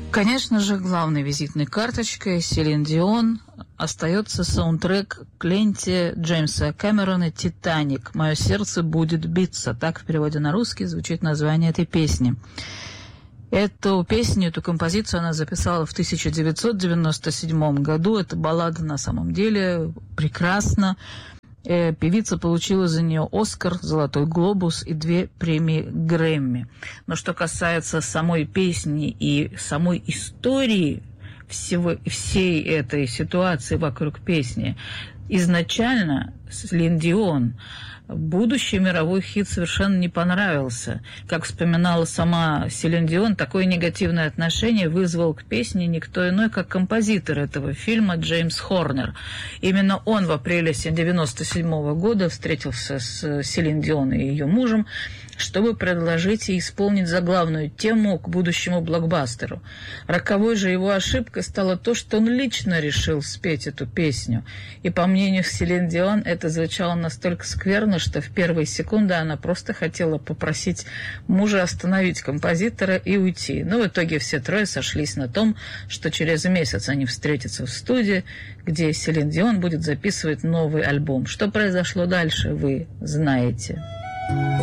Конечно же, главной визитной карточкой Селин Дион остается саундтрек к ленте Джеймса Кэмерона «Титаник. Мое сердце будет биться». Так в переводе на русский звучит название этой песни. Эту песню, эту композицию она записала в 1997 году. Эта баллада на самом деле прекрасна. Певица получила за нее «Оскар», «Золотой глобус» и 2 премии Грэмми. Но что касается самой песни и самой истории всей этой ситуации вокруг песни, изначально Селин Дион будущий мировой хит совершенно не понравился. Как вспоминала сама Селин Дион, такое негативное отношение вызвал к песне никто иной, как композитор этого фильма Джеймс Хорнер. Именно он в апреле 1997 года встретился с Селин Дион и ее мужем, чтобы предложить и исполнить заглавную тему к будущему блокбастеру. Роковой же его ошибкой стало то, что он лично решил спеть эту песню. И по мнению Селин Дион, это звучало настолько скверно, что в первые секунды она просто хотела попросить мужа остановить композитора и уйти. Но в итоге все трое сошлись на том, что через месяц они встретятся в студии, где Селин Дион будет записывать новый альбом. Что произошло дальше, вы знаете.